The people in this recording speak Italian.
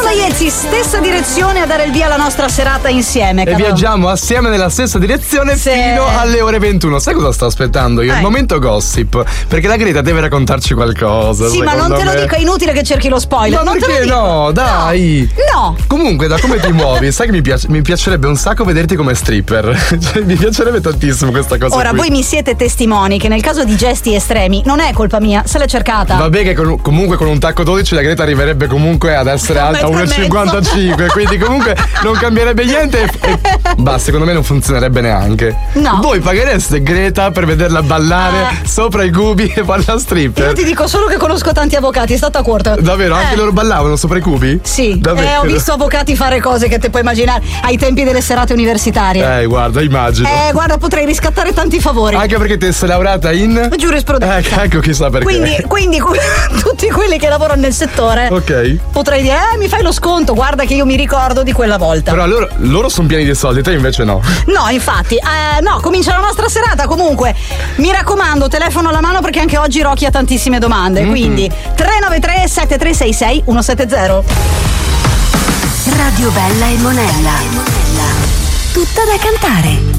Aldo Iezzi, stessa direzione a dare il via alla nostra serata insieme. E viaggiamo assieme nella stessa direzione fino alle ore 21. Sai cosa sto aspettando io? Il momento gossip. Perché la Greta deve raccontarci qualcosa. Sì, ma non te lo dico, è inutile che cerchi lo spoiler. Ma non perché te lo dico. no? Dai. No. Comunque, da come ti muovi, sai che mi piacerebbe un sacco vederti come stripper. Cioè, mi piacerebbe tantissimo questa cosa. Ora, qui. voi mi siete testimoni che nel caso di gesti estremi non è colpa mia, se l'è cercata. Vabbè che comunque con un tacco 12 la Greta arriverebbe comunque ad essere alta 1,55, quindi comunque non cambierebbe niente bah, secondo me non funzionerebbe neanche. No. Voi paghereste Greta per vederla ballare sopra i cubi e fare la stripper? Io ti dico solo che conosco tanti avvocati, è stata corta. Davvero? Anche loro ballavano sopra i cubi? Sì. Davvero? Ho visto avvocati fare cose che te puoi immaginare ai tempi delle serate universitarie. Guarda, immagino. Guarda, potrei riscattare tanti favori. Anche perché te sei laureata in giurisprudenza. Ecco, chissà perché. Quindi tutti quelli che lavorano nel settore, ok, potrei dire mi fai lo sconto, guarda che io mi ricordo di quella volta. Però loro sono pieni di soldi, te invece no. No, infatti, no, comincia la nostra serata. Comunque, mi raccomando, telefono alla mano perché anche oggi Rocky ha tantissime domande. Quindi 393 7366 170. Radio Bella e Monella. Tutta da cantare.